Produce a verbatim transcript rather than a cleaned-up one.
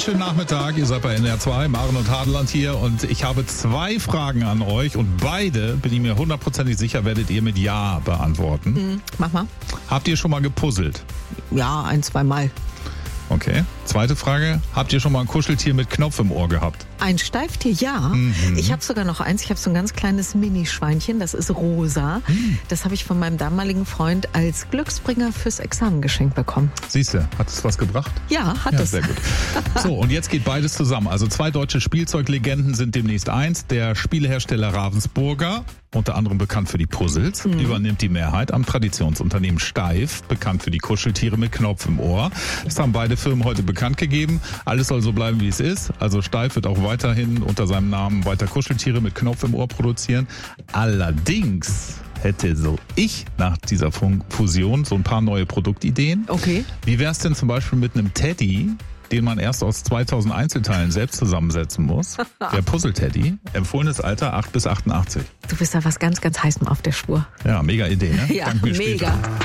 wunderschönen Nachmittag. Ihr seid bei N R zwei, Maren und Hadeland hier. Und ich habe zwei Fragen an euch. Und beide, bin ich mir hundertprozentig sicher, werdet ihr mit Ja beantworten. Mhm, mach mal. Habt ihr schon mal gepuzzelt? Ja, ein, zwei Mal. Okay. Zweite Frage. Habt ihr schon mal ein Kuscheltier mit Knopf im Ohr gehabt? Ein Steiftier, ja. Mhm. Ich habe sogar noch eins. Ich habe so ein ganz kleines Minischweinchen. Das ist rosa. Mhm. Das habe ich von meinem damaligen Freund als Glücksbringer fürs Examen geschenkt bekommen. Siehst du, hat es was gebracht? Ja, hat ja, es. Sehr gut. So, und jetzt geht beides zusammen. Also zwei deutsche Spielzeuglegenden sind demnächst eins. Der Spielehersteller Ravensburger, unter anderem bekannt für die Puzzles, mhm. übernimmt die Mehrheit am Traditionsunternehmen Steiff, bekannt für die Kuscheltiere mit Knopf im Ohr. Das haben beide Firmen heute bekannt gegeben. Alles soll so bleiben, wie es ist. Also Steiff wird auch weiterhin unter seinem Namen weiter Kuscheltiere mit Knopf im Ohr produzieren. Allerdings hätte so ich nach dieser Fusion so ein paar neue Produktideen. Okay. Wie wäre es denn zum Beispiel mit einem Teddy, den man erst aus zweitausend Einzelteilen selbst zusammensetzen muss? Der Puzzle-Teddy. Empfohlenes Alter acht bis achtundachtzig. Du bist da was ganz, ganz Heißem auf der Spur. Ja, mega Idee, ne? Ja, Dank mir mega. Später.